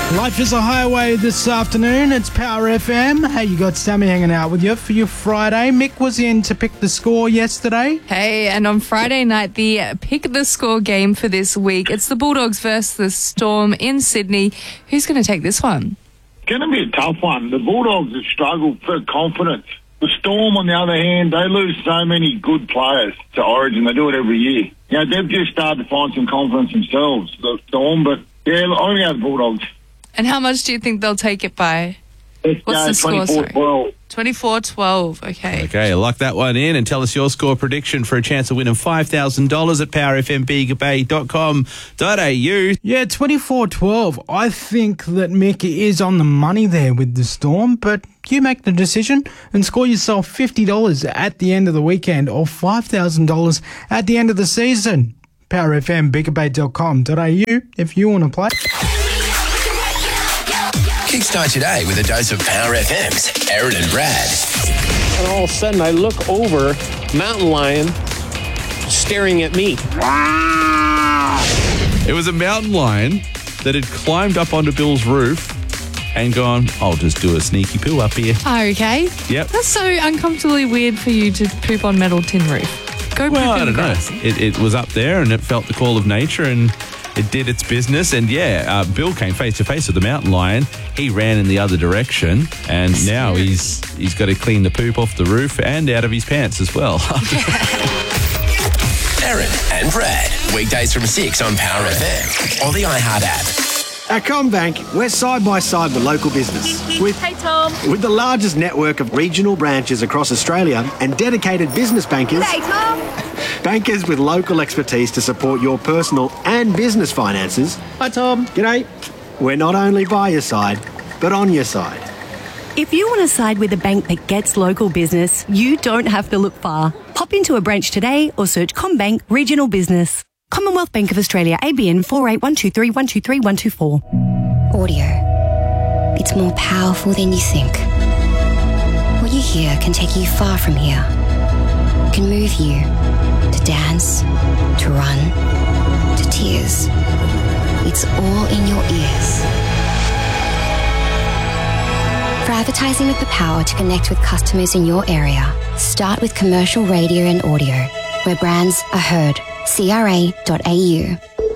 Life is a highway this afternoon. It's Power FM. Hey, you got Sammy hanging out with you for your Friday. Mick was in to pick the score yesterday. Hey, and on Friday night, the pick the score game for this week. It's the Bulldogs versus the Storm in Sydney. Who's going to take this one? It's going to be a tough one. The Bulldogs have struggled for confidence. The Storm, on the other hand, they lose so many good players to Origin. They do it every year. You know, they've just started to find some confidence themselves, the Storm. But, yeah, I'm going to go the Bulldogs. And how much do you think they'll take it by? Let's What's the score? 24-12. 24-12, okay. Okay, lock that one in and tell us your score prediction for a chance of winning $5,000 at powerfmbigabay.com.au. Yeah, 24-12. I think that Mick is on the money there with the Storm, but you make the decision and score yourself $50 at the end of the weekend or $5,000 at the end of the season. powerfmbigabay.com.au if you want to play. Kickstart today with a dose of Power FM's Aaron and Brad. And all of a sudden, I look over, mountain lion staring at me. It was a mountain lion that had climbed up onto Bill's roof and gone, I'll just do a sneaky poo up here. Oh, okay. Yep. That's so uncomfortably weird for you to poop on metal tin roof. Go Well, poop I in don't know. grass. It was up there and it felt the call of nature and it did its business. And Bill came face to face with the mountain lion. He ran in the other direction and now he's got to clean the poop off the roof and out of his pants as well. Aaron and Brad. Weekdays from 6 on Power FM or the iHeart app. At CommBank, we're side by side with local business. Hey, Tom. With the largest network of regional branches across Australia and dedicated business bankers. Hey, Tom. Bankers with local expertise to support your personal and business finances. Hi, Tom. G'day. We're not only by your side, but on your side. If you want to side with a bank that gets local business, you don't have to look far. Pop into a branch today or search CommBank Regional Business. Commonwealth Bank of Australia, ABN 48123123124. Audio. It's more powerful than you think. What you hear can take you far from here. Can move you to dance, to run, to tears. It's all in your ears. For advertising with the power to connect with customers in your area, start with commercial radio and audio, where brands are heard. CRA.au.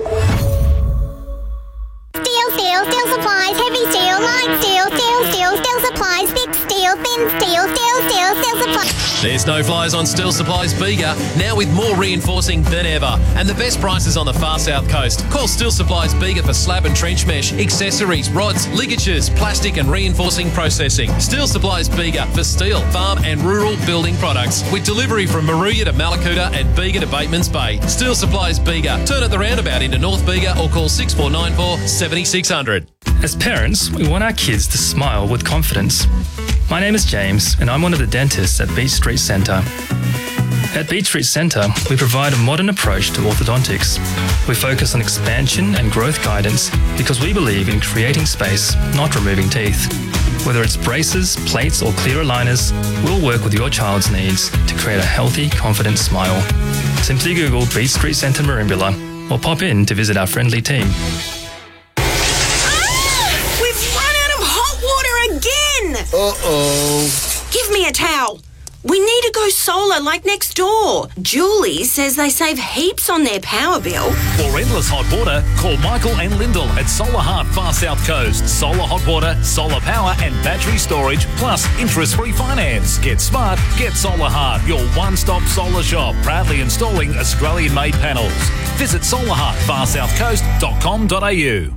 Steel supplies, heavy steel, light steel supplies, thick steel, thin steel supplies. There's no flies on Steel Supplies Bega, now with more reinforcing than ever. And the best prices on the far south coast. Call Steel Supplies Bega for slab and trench mesh, accessories, rods, ligatures, plastic and reinforcing processing. Steel Supplies Bega for steel, farm and rural building products. With delivery from Maruya to Malakuta and Bega to Bateman's Bay. Steel Supplies Bega. Turn at the roundabout into North Bega or call 6494 7600. As parents, we want our kids to smile with confidence. My name is James, and I'm one of the dentists at Beach Street Centre. At Beach Street Centre, we provide a modern approach to orthodontics. We focus on expansion and growth guidance because we believe in creating space, not removing teeth. Whether it's braces, plates, or clear aligners, we'll work with your child's needs to create a healthy, confident smile. Simply Google Beach Street Centre Merimbula or pop in to visit our friendly team. Uh-oh. Give me a towel. We need to go solar like next door. Julie says they save heaps on their power bill. For endless hot water, call Michael and Lyndall at Solar Heart Far South Coast. Solar hot water, solar power and battery storage, plus interest-free finance. Get smart, get Solar Heart, your one-stop solar shop. Proudly installing Australian-made panels. Visit solarheartfarsouthcoast.com.au.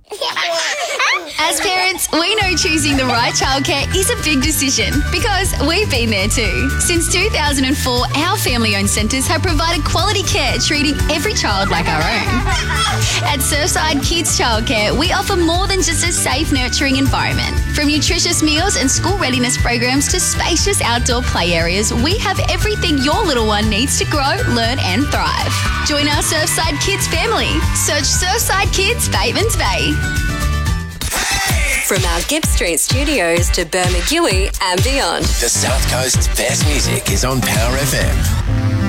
As parents, we know choosing the right childcare is a big decision because we've been there too. Since 2004, our family-owned centres have provided quality care, treating every child like our own. At Surfside Kids Childcare, we offer more than just a safe, nurturing environment. From nutritious meals and school readiness programs to spacious outdoor play areas, we have everything your little one needs to grow, learn and thrive. Join our Surfside Kids family. Search Surfside Kids, Batemans Bay. From our Gibb Street studios to Bermagui and beyond. The South Coast's best music is on Power FM.